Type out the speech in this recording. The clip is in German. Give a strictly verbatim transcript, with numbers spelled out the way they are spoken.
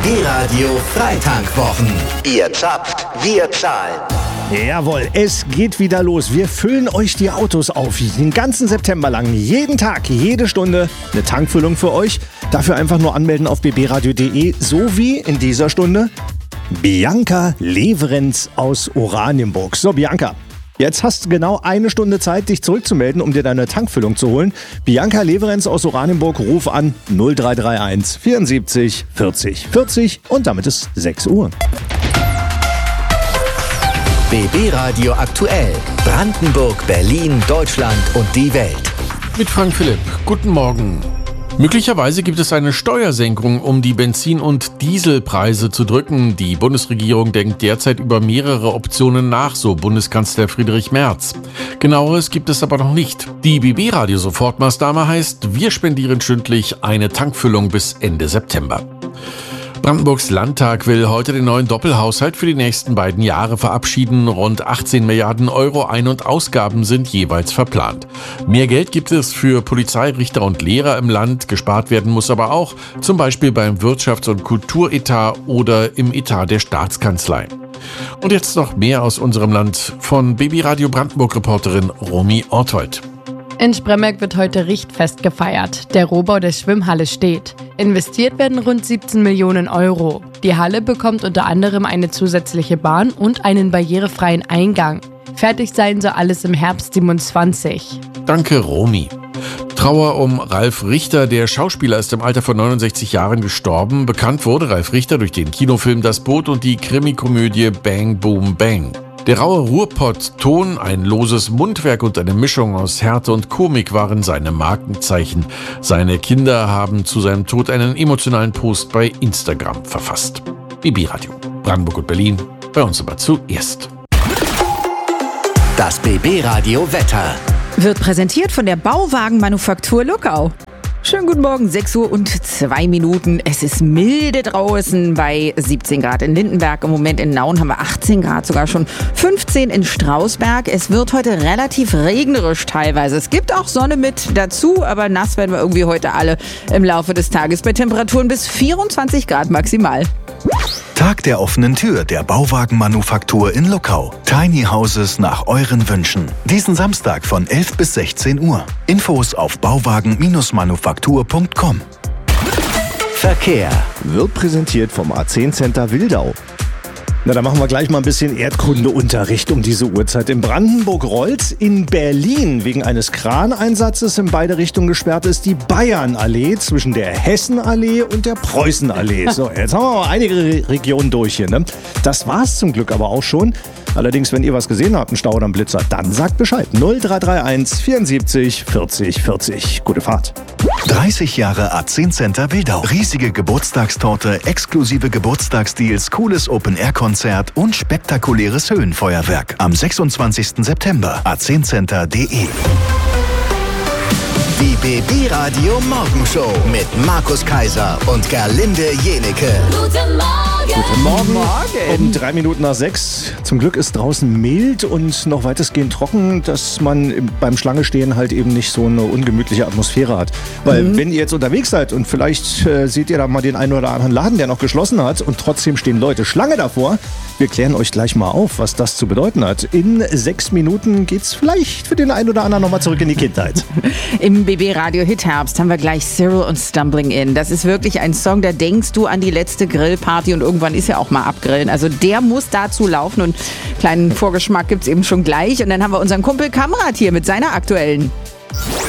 B B-Radio Freitankwochen. Ihr zapft, wir zahlen. Jawohl, es geht wieder los. Wir füllen euch die Autos auf. Den ganzen September lang. Jeden Tag, jede Stunde eine Tankfüllung für euch. Dafür einfach nur anmelden auf b b radio punkt d e. So wie in dieser Stunde Bianca Leverenz aus Oranienburg. So, Bianca, jetzt hast du genau eine Stunde Zeit, dich zurückzumelden, um dir deine Tankfüllung zu holen. Bianca Leverenz aus Oranienburg, ruf an null drei drei eins vierundsiebzig vierzig vierzig und damit ist sechs Uhr. B B-Radio aktuell. Brandenburg, Berlin, Deutschland und die Welt. Mit Frank Philipp. Guten Morgen. Möglicherweise gibt es eine Steuersenkung, um die Benzin- und Dieselpreise zu drücken. Die Bundesregierung denkt derzeit über mehrere Optionen nach, so Bundeskanzler Friedrich Merz. Genaueres gibt es aber noch nicht. Die B B-Radio-Sofortmaßnahme heißt, wir spendieren stündlich eine Tankfüllung bis Ende September. Brandenburgs Landtag will heute den neuen Doppelhaushalt für die nächsten beiden Jahre verabschieden. Rund achtzehn Milliarden Euro Ein- und Ausgaben sind jeweils verplant. Mehr Geld gibt es für Polizei, Richter und Lehrer im Land. Gespart werden muss aber auch, zum Beispiel beim Wirtschafts- und Kulturetat oder im Etat der Staatskanzlei. Und jetzt noch mehr aus unserem Land von B B-Radio Brandenburg-Reporterin Romy Orthold. In Spremberg wird heute Richtfest gefeiert. Der Rohbau der Schwimmhalle steht. Investiert werden rund siebzehn Millionen Euro. Die Halle bekommt unter anderem eine zusätzliche Bahn und einen barrierefreien Eingang. Fertig sein soll alles im Herbst siebenundzwanzig. Danke, Romy. Trauer um Ralf Richter. Der Schauspieler ist im Alter von neunundsechzig Jahren gestorben. Bekannt wurde Ralf Richter durch den Kinofilm Das Boot und die Krimikomödie Bang Boom Bang. Der raue Ruhrpott-Ton, ein loses Mundwerk und eine Mischung aus Härte und Komik waren seine Markenzeichen. Seine Kinder haben zu seinem Tod einen emotionalen Post bei Instagram verfasst. B B-Radio, Brandenburg und Berlin, bei uns aber zuerst. Das B B-Radio Wetter wird präsentiert von der Bauwagenmanufaktur Luckau. Schönen guten Morgen, sechs Uhr und zwei Minuten. Es ist milde draußen bei siebzehn Grad in Lindenberg. Im Moment in Nauen haben wir achtzehn Grad, sogar schon fünfzehn in Strausberg. Es wird heute relativ regnerisch teilweise. Es gibt auch Sonne mit dazu, aber nass werden wir irgendwie heute alle im Laufe des Tages bei Temperaturen bis vierundzwanzig Grad maximal. Tag der offenen Tür der Bauwagenmanufaktur in Luckau. Tiny Houses nach euren Wünschen. Diesen Samstag von elf bis sechzehn Uhr. Infos auf bauwagen manufaktur punkt com. Verkehr Wird präsentiert vom A zehn Center Wildau. Na, da machen wir gleich mal ein bisschen Erdkundeunterricht um diese Uhrzeit. In Brandenburg rollt's. In Berlin wegen eines Kraneinsatzes in beide Richtungen gesperrt ist die Bayernallee zwischen der Hessenallee und der Preußenallee. So, jetzt haben wir mal einige Re- Regionen durch hier, ne? Das war's zum Glück aber auch schon. Allerdings, wenn ihr was gesehen habt, einen Stau oder einen Blitzer, dann sagt Bescheid. null drei drei eins vierundsiebzig vierzig vierzig. Gute Fahrt. dreißig Jahre A zehn Center Wildau. Riesige Geburtstagstorte, exklusive Geburtstagsdeals, cooles Open-Air-Konzert und spektakuläres Höhenfeuerwerk. Am sechsundzwanzigsten September. a zehn center punkt de. Die B B-Radio Morgenshow mit Markus Kaiser und Gerlinde Jenecke. Guten Morgen! Guten Morgen. Morgen. Um drei Minuten nach sechs. Zum Glück ist draußen mild und noch weitestgehend trocken, dass man im- beim Schlange stehen halt eben nicht so eine ungemütliche Atmosphäre hat. Weil Mhm. wenn ihr jetzt unterwegs seid und vielleicht äh, seht ihr da mal den einen oder anderen Laden, der noch geschlossen hat und trotzdem stehen Leute Schlange davor, wir klären euch gleich mal auf, was das zu bedeuten hat. In sechs Minuten geht's vielleicht für den einen oder anderen nochmal zurück in die Kindheit. Im B B-Radio Hit Herbst haben wir gleich Cyril und Stumbling In. Das ist wirklich ein Song, da denkst du an die letzte Grillparty und irgendwann ist ja auch mal abgrillen. Also der muss dazu laufen und einen kleinen Vorgeschmack gibt's eben schon gleich. Und dann haben wir unseren Kumpel Kamrat hier mit seiner aktuellen.